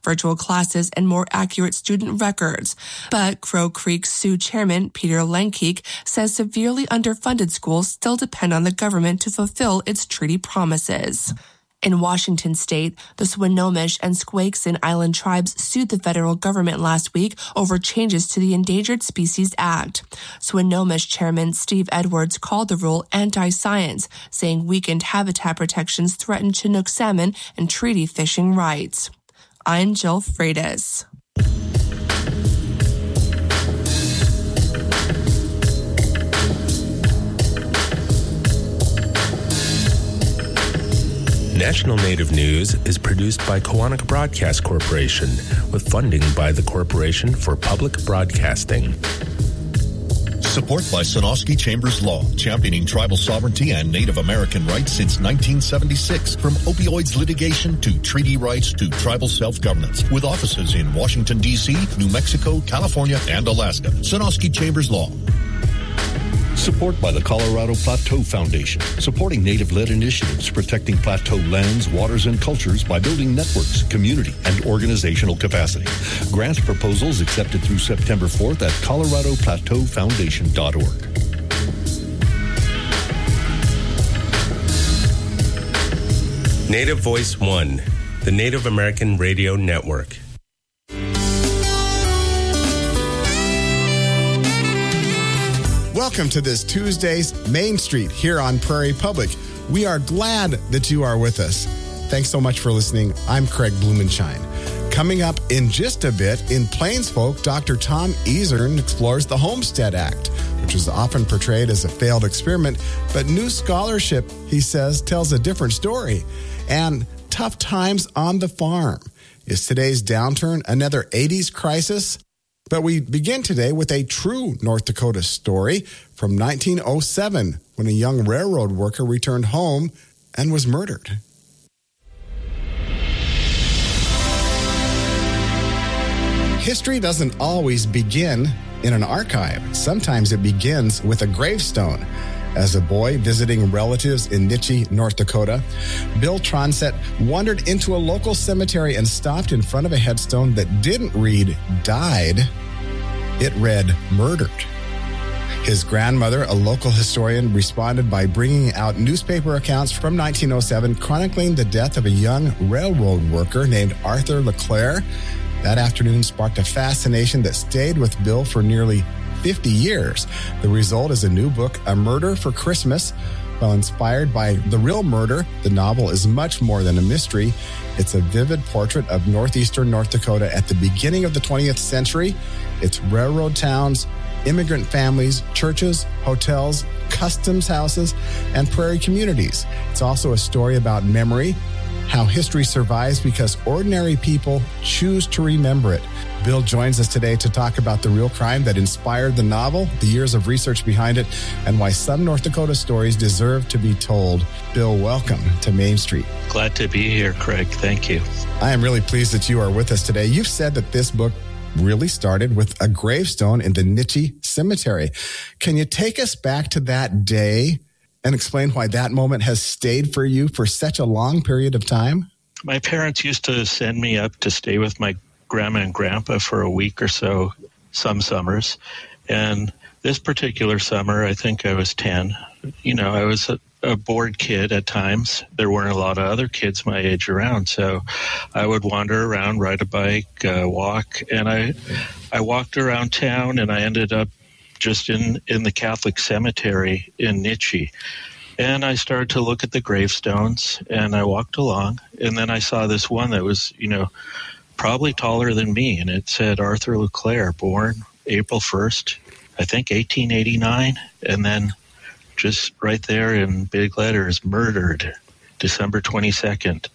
virtual classes, and more accurate student records. But Crow Creek Sioux chairman Peter Lenkeek says severely underfunded schools still depend on the government to fulfill its treaty promises. In Washington state, the Swinomish and Squaxin Island tribes sued the federal government last week over changes to the Endangered Species Act. Swinomish Chairman Steve Edwards called the rule anti-science, saying weakened habitat protections threaten Chinook salmon and treaty fishing rights. I'm Jill Freitas. National Native News is produced by Koahnic Broadcast Corporation with funding by the Corporation for Public Broadcasting. Support by Sonosky Chambers Law, championing tribal sovereignty and Native American rights since 1976. From opioids litigation to treaty rights to tribal self-governance. With offices in Washington, D.C., New Mexico, California, and Alaska. Sonosky Chambers Law. Support by the Colorado Plateau Foundation, supporting Native-led initiatives, protecting plateau lands, waters, and cultures by building networks, community, and organizational capacity. Grant proposals accepted through September 4th at coloradoplateaufoundation.org. Native Voice One, the Native American Radio Network. Welcome to this Tuesday's Main Street here on Prairie Public. We are glad that you are with us. Thanks so much for listening. I'm Craig Blumenshine. Coming up in just a bit, in Plains Folk, Dr. Tom Easern explores the Homestead Act, which is often portrayed as a failed experiment, but new scholarship, he says, tells a different story. And tough times on the farm. Is today's downturn another 80s crisis? But we begin today with a true North Dakota story from 1907 when a young railroad worker returned home and was murdered. History doesn't always begin in an archive. Sometimes it begins with a gravestone. As a boy visiting relatives in Nitchie, North Dakota, Bill Tronset wandered into a local cemetery and stopped in front of a headstone that didn't read died. It read murdered. His grandmother, a local historian, responded by bringing out newspaper accounts from 1907 chronicling the death of a young railroad worker named Arthur LeClaire. That afternoon sparked a fascination that stayed with Bill for nearly 50 years. The result is a new book, A Murder for Christmas. While inspired by the real murder, the novel is much more than a mystery. It's a vivid portrait of northeastern North Dakota at the beginning of the 20th century. It's railroad towns, immigrant families, churches, hotels, customs houses, and prairie communities. It's also a story about memory, how history survives because ordinary people choose to remember it. Bill joins us today to talk about the real crime that inspired the novel, the years of research behind it, and why some North Dakota stories deserve to be told. Bill, welcome to Main Street. Glad to be here, Craig. Thank you. I am really pleased that you are with us today. You've said that this book really started with a gravestone in the Nitchie Cemetery. Can you take us back to that day and explain why that moment has stayed for you for such a long period of time? My parents used to send me up to stay with my grandma and grandpa for a week or so, some summers. And this particular summer, I think I was 10. You know, I was a bored kid at times. There weren't a lot of other kids my age around. So I would wander around, ride a bike, walk. And I walked around town, and I ended up just in the Catholic cemetery in Nitchie. And I started to look at the gravestones, and I walked along. And then I saw this one that was, you know, probably taller than me. And it said Arthur LeClaire, born April 1st, I think 1889. And then just right there in big letters, murdered December 22nd,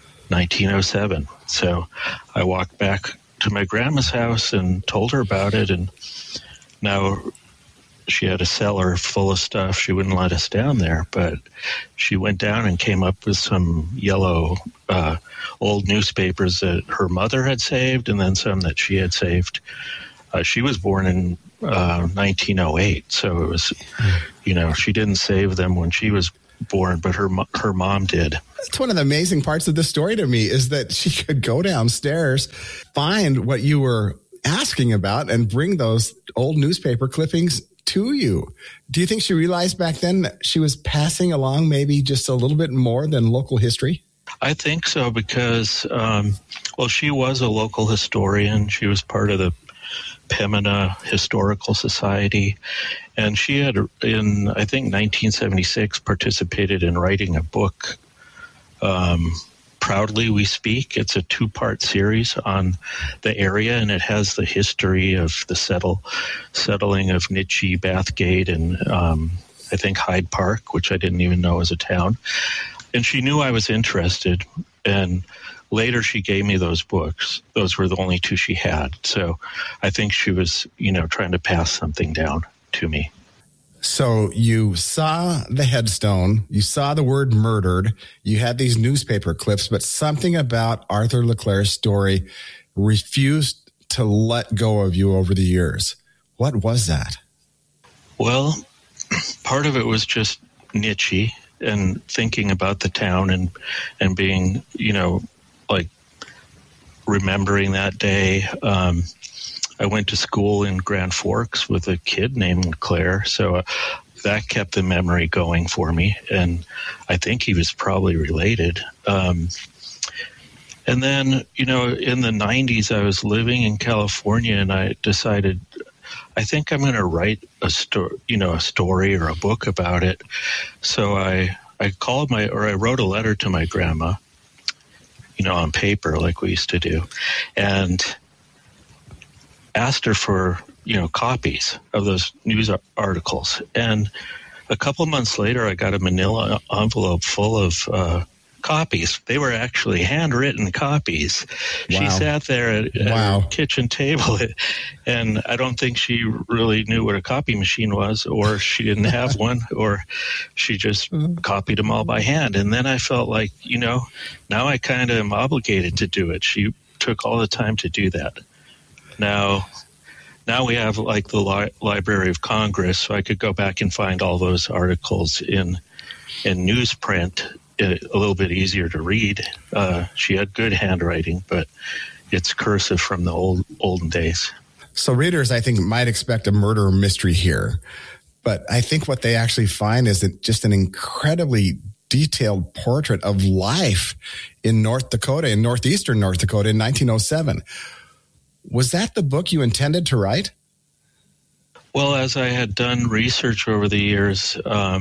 1907. So I walked back to my grandma's house and told her about it. And now she had a cellar full of stuff. She wouldn't let us down there, but she went down and came up with some yellow old newspapers that her mother had saved, and then some that she had saved. She was born in 1908, so it was, you know, she didn't save them when she was born, but her mom did. It's one of the amazing parts of the story to me is that she could go downstairs, find what you were asking about, and bring those old newspaper clippings to you. Do you think she realized back then that she was passing along maybe just a little bit more than local history? I think so because, she was a local historian. She was part of the Pembina Historical Society. And she had, in, I think, 1976, participated in writing a book, Proudly We Speak. It's a 2-part series on the area, and it has the history of the settling of Nitchie, Bathgate, and I think Hyde Park, which I didn't even know was a town. And she knew I was interested, and later she gave me those books. Those were the only 2 she had. So I think she was, trying to pass something down to me. So you saw the headstone, you saw the word murdered, you had these newspaper clips, but something about Arthur LeClair's story refused to let go of you over the years. What was that? Well, part of it was just Nitchie and thinking about the town and being, remembering that day. I went to school in Grand Forks with a kid named LeClair, so that kept the memory going for me, and I think he was probably related. And then, in the 90s, I was living in California, and I decided, I think I'm going to write a story or a book about it. So I wrote a letter to my grandma, on paper like we used to do, and asked her for, copies of those news articles. And a couple months later, I got a manila envelope full of copies. They were actually handwritten copies. Wow. She sat there at her kitchen table, and I don't think she really knew what a copy machine was, or she didn't have one, or she just copied them all by hand. And then I felt like, now I kind of am obligated to do it. She took all the time to do that. Now we have like the Library of Congress, so I could go back and find all those articles in newsprint. A little bit easier to read. She had good handwriting, but it's cursive from the olden days. So readers, I think, might expect a murder mystery here, but I think what they actually find is just an incredibly detailed portrait of life in North Dakota, in northeastern North Dakota in 1907. Was that the book you intended to write? Well, as I had done research over the years,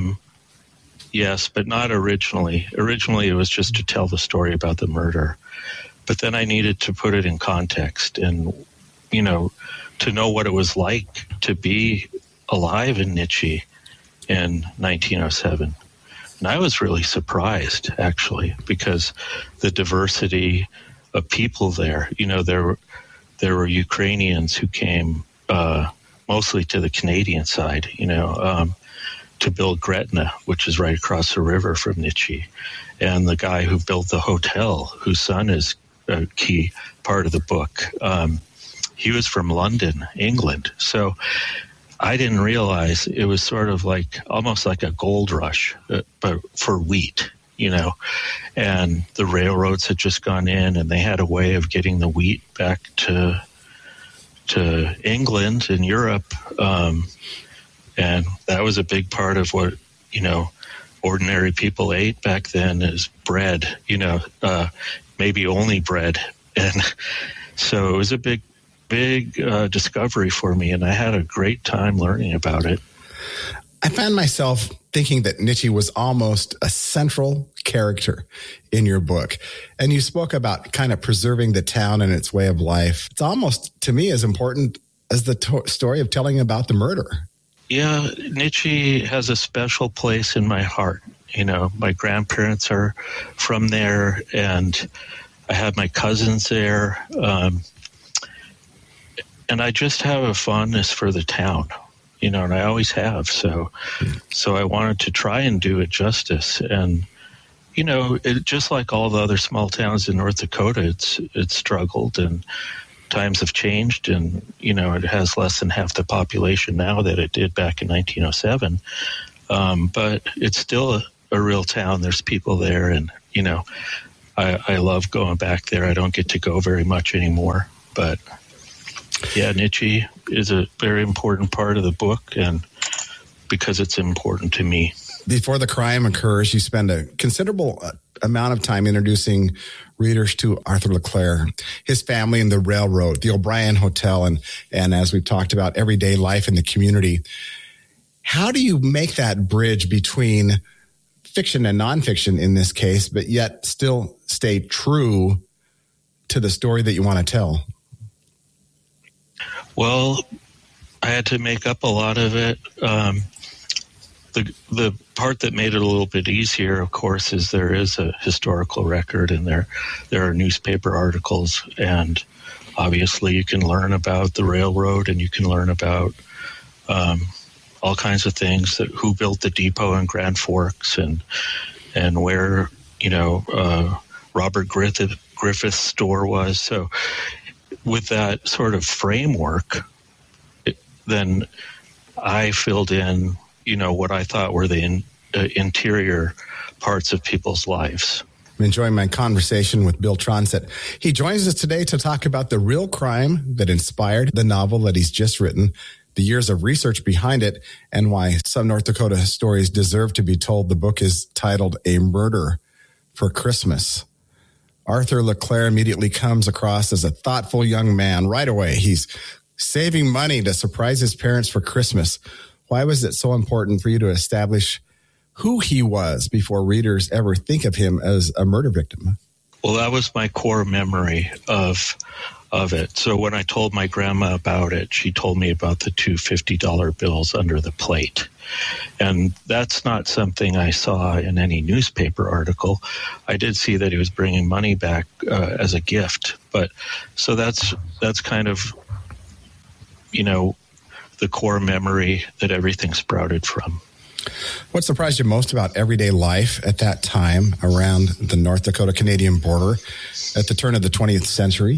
yes, but not originally. Originally, it was just to tell the story about the murder. But then I needed to put it in context and, to know what it was like to be alive in Nitchie in 1907. And I was really surprised, actually, because the diversity of people there, there were Ukrainians who came mostly to the Canadian side, to build Gretna, which is right across the river from Nitchie. And the guy who built the hotel, whose son is a key part of the book, he was from London, England. So I didn't realize it was sort of almost like a gold rush, but for wheat, and the railroads had just gone in, and they had a way of getting the wheat back to England and Europe. And that was a big part of what, ordinary people ate back then is bread, maybe only bread. And so it was a big discovery for me, and I had a great time learning about it. I found myself thinking that Nitchie was almost a central character in your book. And you spoke about kind of preserving the town and its way of life. It's almost, to me, as important as the story of telling about the murder. Yeah, Nitchie has a special place in my heart. My grandparents are from there, and I have my cousins there. And I just have a fondness for the town, and I always have. So I wanted to try and do it justice. And, just like all the other small towns in North Dakota, it's struggled, and times have changed, and, it has less than half the population now that it did back in 1907. But it's still a real town. There's people there, and, I love going back there. I don't get to go very much anymore, but yeah, Nietzsche is a very important part of the book, and because it's important to me. Before the crime occurs, you spend a considerable amount of time introducing readers to Arthur LeClaire, his family and the railroad, the O'Brien Hotel, and as we've talked about, everyday life in the community. How do you make that bridge between fiction and nonfiction in this case, but yet still stay true to the story that you want to tell? Well, I had to make up a lot of it. The part that made it a little bit easier, of course, is there is a historical record, and there are newspaper articles, and obviously you can learn about the railroad, and you can learn about all kinds of things, that who built the depot in Grand Forks, and where Robert Griffith's store was. So with that sort of framework, then I filled in what I thought were the interior parts of people's lives. I'm enjoying my conversation with Bill Tronset. He joins us today to talk about the real crime that inspired the novel that he's just written, the years of research behind it, and why some North Dakota stories deserve to be told. The book is titled A Murder for Christmas. Arthur LeClaire immediately comes across as a thoughtful young man right away. He's saving money to surprise his parents for Christmas. Why was it so important for you to establish who he was before readers ever think of him as a murder victim? Well, that was my core memory of it. So when I told my grandma about it, she told me about the two $50 bills under the plate. And that's not something I saw in any newspaper article. I did see that he was bringing money back as a gift. But so that's kind of, the core memory that everything sprouted from. What surprised you most about everyday life at that time around the North Dakota-Canadian border at the turn of the 20th century?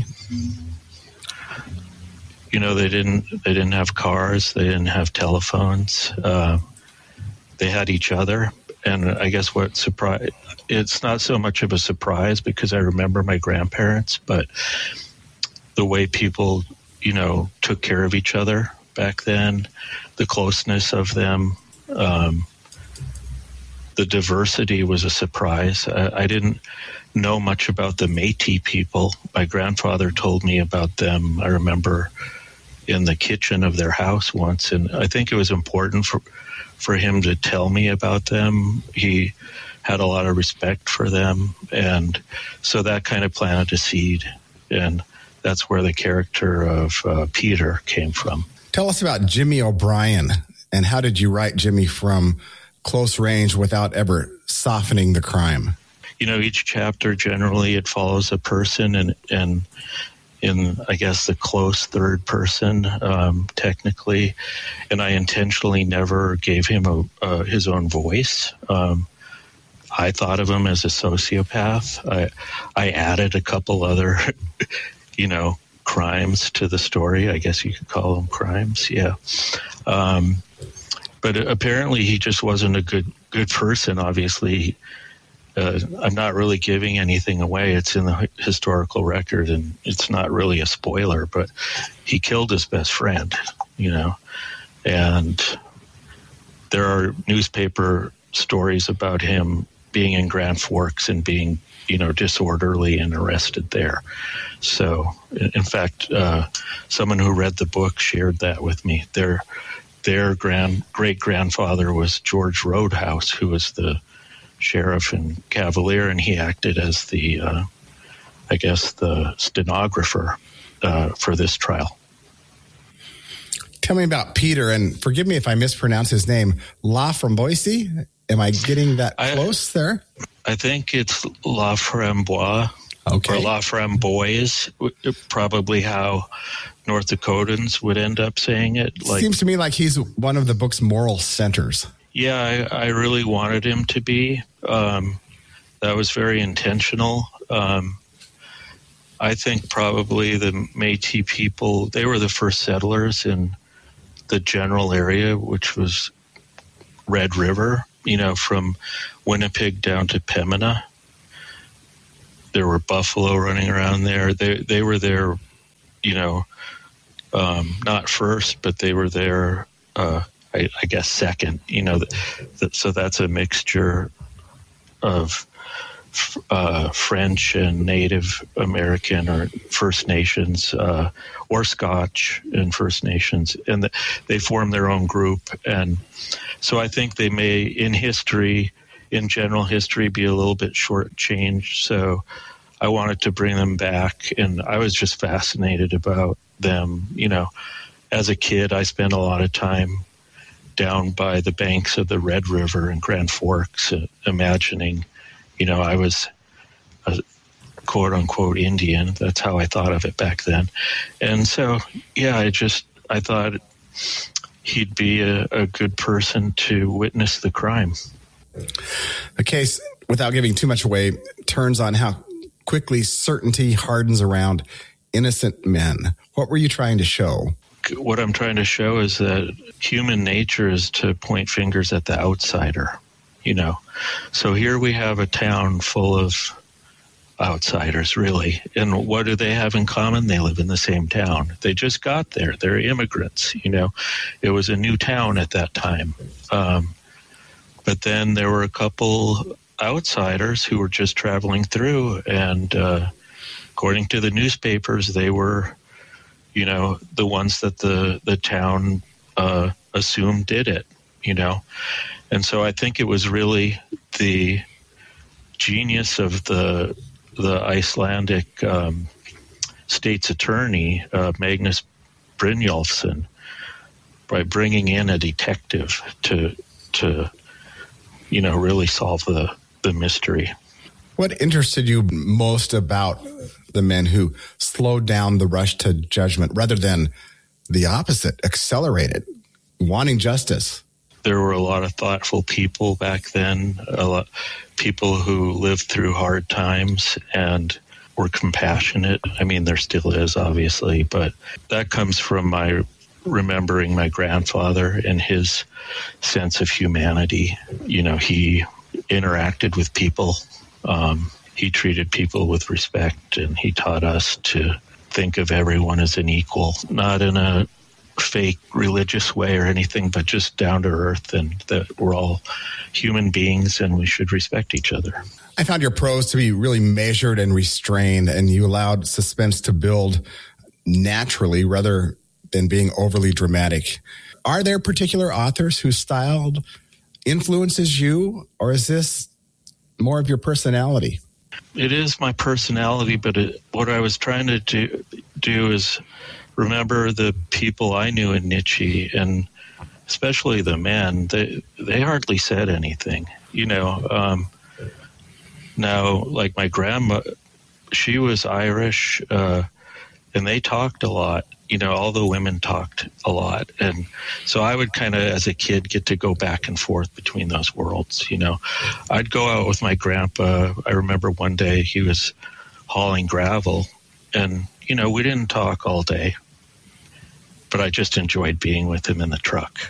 They didn't have cars. They didn't have telephones. They had each other. And I guess what surprised, it's not so much of a surprise because I remember my grandparents, but the way people, took care of each other back then, the closeness of them, the diversity was a surprise. I didn't know much about the Métis people. My grandfather told me about them. I remember in the kitchen of their house once, and I think it was important for him to tell me about them. He had a lot of respect for them, and so that kind of planted a seed, and that's where the character of Peter came from. Tell us about Jimmy O'Brien, and how did you write Jimmy from close range without ever softening the crime? Each chapter, generally, it follows a person, and in, I guess, the close third person, technically, and I intentionally never gave him his own voice. I thought of him as a sociopath. I added a couple other, crimes to the story. I guess you could call them crimes, yeah. But apparently he just wasn't a good person, obviously. I'm not really giving anything away. It's in the historical record, and it's not really a spoiler, but he killed his best friend, and there are newspaper stories about him being in Grand Forks and being, disorderly and arrested there. So, in fact, someone who read the book shared that with me. Their great-grandfather was George Roadhouse, who was the sheriff in Cavalier, and he acted as the stenographer for this trial. Tell me about Peter, and forgive me if I mispronounce his name. Laframboise? Am I getting that close there? I think it's Laframboise. Okay. Or Laframboise, probably how North Dakotans would end up saying it. Seems to me like he's one of the book's moral centers. Yeah, I really wanted him to be. That was very intentional. I think probably the Métis people, they were the first settlers in the general area, which was Red River, from Winnipeg down to Pembina. there were buffalo running around there. They were there, not first, but they were there, I guess, second. So that's a mixture of French and Native American or First Nations, or Scotch and First Nations, and they form their own group. And so I think they may, in general history, be a little bit shortchanged. So I wanted to bring them back, and I was just fascinated about them. As a kid, I spent a lot of time down by the banks of the Red River in Grand Forks, imagining, I was a quote-unquote Indian. That's how I thought of it back then. And so, I thought he'd be a good person to witness the crime. The case, without giving too much away, turns on how quickly certainty hardens around innocent men. What were you trying to show? What I'm trying to show is that human nature is to point fingers at the outsider. So here we have a town full of outsiders, really. And what do they have in common? They live in the same town. They just got there. They're immigrants, It was a new town at that time. But then there were a couple outsiders who were just traveling through, and according to the newspapers, they were, the ones that the town assumed did it, And so I think it was really the genius of the Icelandic state's attorney, Magnus Brynjolfsson, by bringing in a detective to really solve the mystery. What interested you most about the men who slowed down the rush to judgment rather than the opposite, accelerated, wanting justice? There were a lot of thoughtful people back then, a lot people who lived through hard times and were compassionate. I mean, there still is, obviously, but that comes from my remembering my grandfather and his sense of humanity. He interacted with people. He treated people with respect, and he taught us to think of everyone as an equal, not in a fake religious way or anything, but just down to earth, and that we're all human beings and we should respect each other. I found your prose to be really measured and restrained, and you allowed suspense to build naturally rather than being overly dramatic. Are there particular authors whose style influences you, or is this more of your personality? It is my personality, but what I was trying to do is remember the people I knew in Nietzsche, and especially the men. They hardly said anything. Now, like my grandma, she was Irish, and they talked a lot. All the women talked a lot. And so I would kind of, as a kid, get to go back and forth between those worlds. I'd go out with my grandpa. I remember one day he was hauling gravel, and, we didn't talk all day, but I just enjoyed being with him in the truck.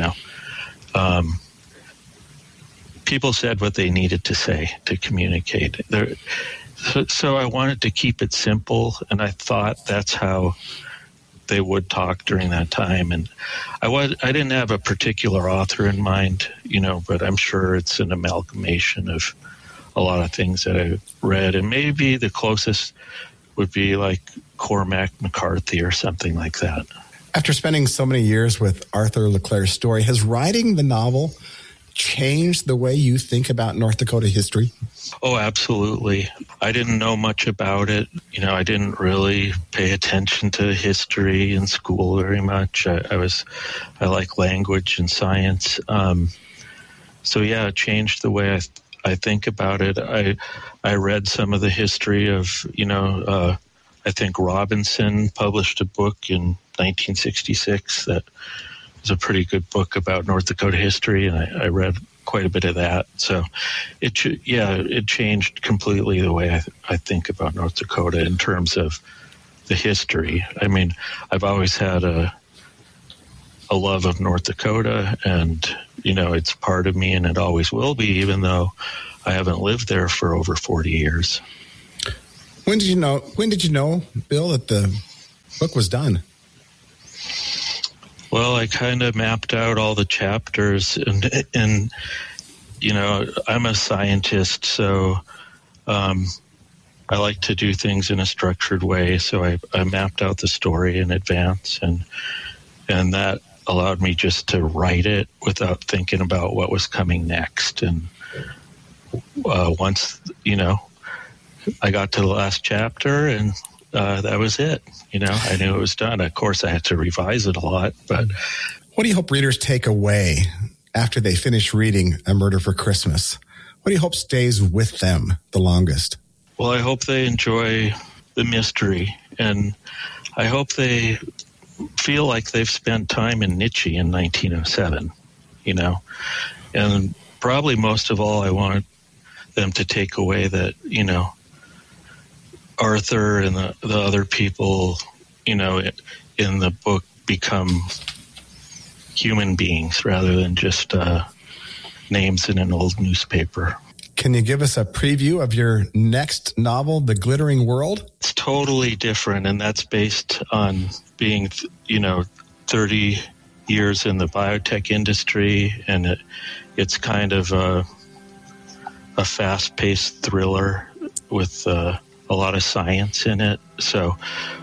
People said what they needed to say to communicate. So I wanted to keep it simple, and I thought that's how they would talk during that time. And I didn't have a particular author in mind, but I'm sure it's an amalgamation of a lot of things that I read. And maybe the closest would be like Cormac McCarthy or something like that. After spending so many years with Arthur LeClaire's story, has writing the novel changed the way you think about North Dakota history? Oh, absolutely. I didn't know much about it. I didn't really pay attention to history in school very much. I like language and science. So yeah, it changed the way I think about it. I read some of the history of, I think Robinson published a book in 1966 that was a pretty good book about North Dakota history, and I read quite a bit of that. So it changed completely the way I think about North Dakota in terms of the history. I mean, I've always had a love of North Dakota, and, it's part of me, and it always will be, even though I haven't lived there for over 40 years. When did you know, Bill, that the book was done? Well, I kind of mapped out all the chapters, and you know, I'm a scientist, so I like to do things in a structured way. So I mapped out the story in advance, and that allowed me just to write it without thinking about what was coming next. And once, you know, I got to the last chapter, and that was it. You know, I knew it was done. Of course, I had to revise it a lot, but... What do you hope readers take away after they finish reading A Murder for Christmas? What do you hope stays with them the longest? Well, I hope they enjoy the mystery, and I hope they feel like they've spent time in Nietzsche in 1907, you know. And probably most of all, I want them to take away that, you know, Arthur and the other people, you know, in the book become human beings rather than just names in an old newspaper. Can you give us a preview of your next novel, The Glittering World? It's totally different, and that's based on being, you know, 30 years in the biotech industry, and it's kind of a fast-paced thriller with a lot of science in it. So,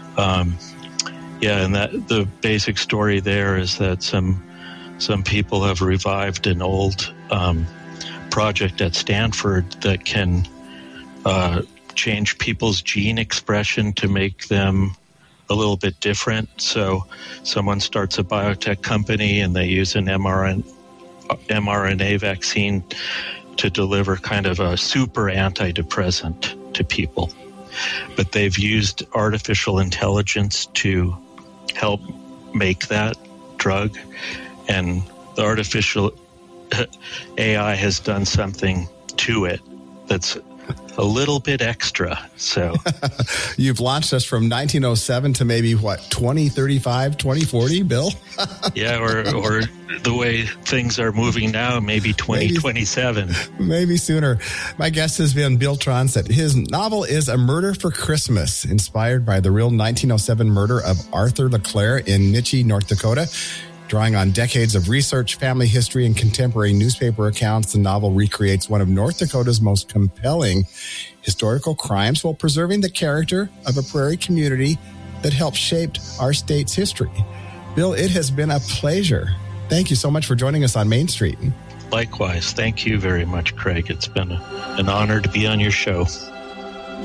and that the basic story there is that some people have revived an old project at Stanford that can change people's gene expression to make them a little bit different. So someone starts a biotech company and they use an mRNA vaccine to deliver kind of a super antidepressant to people. But they've used artificial intelligence to help make that drug, and the artificial AI has done something to it that's a little bit extra. So you've launched us from 1907 to maybe 2035, 2040, Bill? Yeah, or the way things are moving now, maybe 2027. Maybe sooner. My guest has been Bill Tronset. His novel is A Murder for Christmas, inspired by the real 1907 murder of Arthur LeClaire in Nietzsche, North Dakota. Drawing on decades of research, family history, and contemporary newspaper accounts, the novel recreates one of North Dakota's most compelling historical crimes while preserving the character of a prairie community that helped shape our state's history. Bill, it has been a pleasure. Thank you so much for joining us on Main Street. Likewise. Thank you very much, Craig. It's been an honor to be on your show.